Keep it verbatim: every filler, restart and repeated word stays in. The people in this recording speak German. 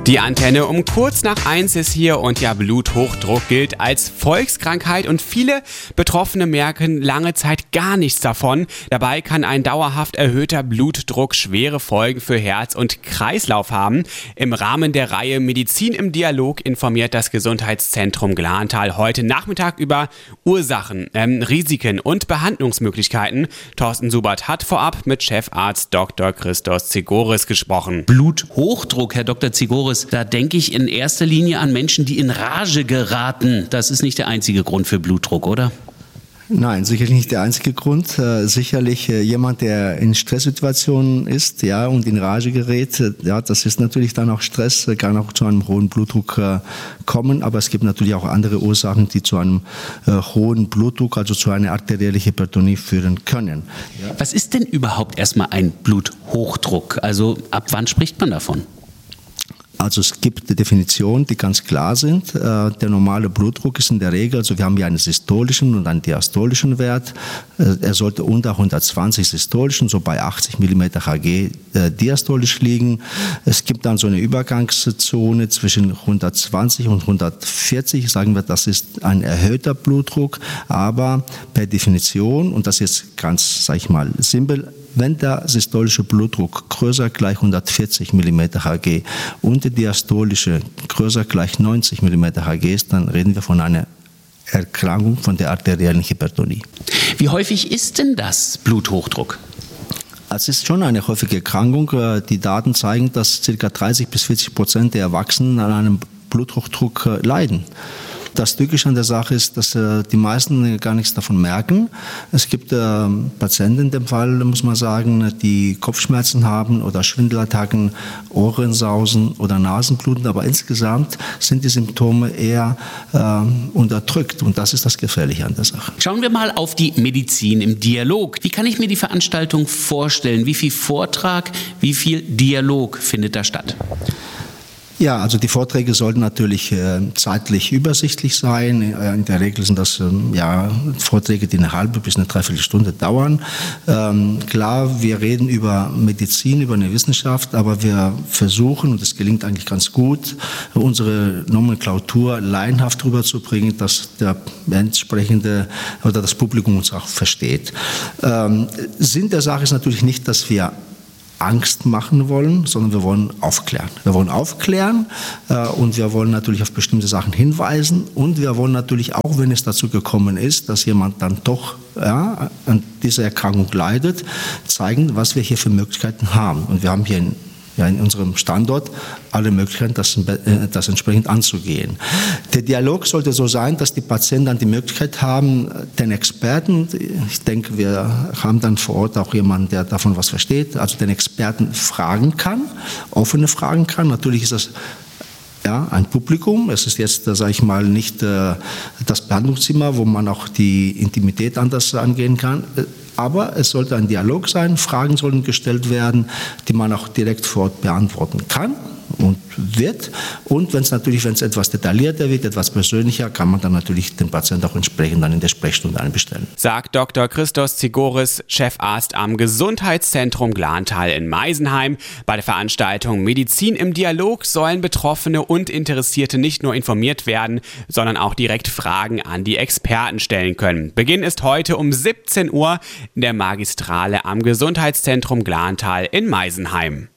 Die Antenne um kurz nach eins ist hier und ja, Bluthochdruck gilt als Volkskrankheit und viele Betroffene merken lange Zeit gar nichts davon. Dabei kann ein dauerhaft erhöhter Blutdruck schwere Folgen für Herz und Kreislauf haben. Im Rahmen der Reihe Medizin im Dialog informiert das Gesundheitszentrum Glantal heute Nachmittag über Ursachen, ähm, Risiken und Behandlungsmöglichkeiten. Thorsten Subert hat vorab mit Chefarzt Doktor Christos Tsigoris gesprochen. Bluthochdruck, Herr Doktor Tsigoris, da denke ich in erster Linie an Menschen, die in Rage geraten. Das ist nicht der einzige Grund für Blutdruck, oder? Nein, sicherlich nicht der einzige Grund. Äh, sicherlich äh, jemand, der in Stresssituationen ist, ja, und in Rage gerät, äh, ja, das ist natürlich dann auch Stress, äh, kann auch zu einem hohen Blutdruck äh, kommen. Aber es gibt natürlich auch andere Ursachen, die zu einem äh, hohen Blutdruck, also zu einer arteriellen Hypertonie führen können. Ja. Was ist denn überhaupt erstmal ein Bluthochdruck? Also ab wann spricht man davon? Also es gibt Definitionen, die ganz klar sind. Der normale Blutdruck ist in der Regel, also wir haben ja einen systolischen und einen diastolischen Wert. Er sollte unter hundertzwanzig systolischen, so bei achtzig Millimeter Hg diastolisch liegen. Es gibt dann so eine Übergangszone zwischen hundertzwanzig und hundertvierzig. Sagen wir, das ist ein erhöhter Blutdruck, aber per Definition, und das ist ganz, sag ich mal, simpel, wenn der systolische Blutdruck größer gleich hundertvierzig Millimeter Hg und der diastolische größer gleich neunzig Millimeter Hg ist, dann reden wir von einer Erkrankung von der arteriellen Hypertonie. Wie häufig ist denn das Bluthochdruck? Es ist schon eine häufige Erkrankung. Die Daten zeigen, dass ca. dreißig bis vierzig Prozent der Erwachsenen an einem Bluthochdruck leiden. Das Tückische an der Sache ist, dass äh, die meisten gar nichts davon merken. Es gibt äh, Patienten in dem Fall, muss man sagen, die Kopfschmerzen haben oder Schwindelattacken, Ohrensausen oder Nasenbluten. Aber insgesamt sind die Symptome eher äh, unterdrückt. Und das ist das Gefährliche an der Sache. Schauen wir mal auf die Medizin im Dialog. Wie kann ich mir die Veranstaltung vorstellen? Wie viel Vortrag, wie viel Dialog findet da statt? Ja, also die Vorträge sollten natürlich äh, zeitlich übersichtlich sein. In der Regel sind das ähm, ja, Vorträge, die eine halbe bis eine Dreiviertelstunde dauern. Ähm, klar, wir reden über Medizin, über eine Wissenschaft, aber wir versuchen, und das gelingt eigentlich ganz gut, unsere Nomenklatur laienhaft rüberzubringen, dass der entsprechende oder das Publikum uns auch versteht. Ähm, Sinn der Sache ist natürlich nicht, dass wir Angst machen wollen, sondern wir wollen aufklären. Wir wollen aufklären äh, und wir wollen natürlich auf bestimmte Sachen hinweisen und wir wollen natürlich auch, wenn es dazu gekommen ist, dass jemand dann doch ja, an dieser Erkrankung leidet, zeigen, was wir hier für Möglichkeiten haben. Und wir haben hier in Ja, in unserem Standort alle Möglichkeiten, das, das entsprechend anzugehen. Der Dialog sollte so sein, dass die Patienten dann die Möglichkeit haben, den Experten, ich denke, wir haben dann vor Ort auch jemanden, der davon was versteht, also den Experten fragen kann, offene Fragen kann. Natürlich ist das ja, ein Publikum. Es ist jetzt, sage ich mal, nicht äh, das Behandlungszimmer, wo man auch die Intimität anders angehen kann. Aber es sollte ein Dialog sein, Fragen sollten gestellt werden, die man auch direkt vor Ort beantworten kann und wird. Und wenn es natürlich, wenn es etwas detaillierter wird, etwas persönlicher, kann man dann natürlich den Patienten auch entsprechend dann in der Sprechstunde einbestellen. Sagt Doktor Christos Tsigoris, Chefarzt am Gesundheitszentrum Glantal in Meisenheim. Bei der Veranstaltung Medizin im Dialog sollen Betroffene und Interessierte nicht nur informiert werden, sondern auch direkt Fragen an die Experten stellen können. Beginn ist heute um siebzehn Uhr in der Magistrale am Gesundheitszentrum Glantal in Meisenheim.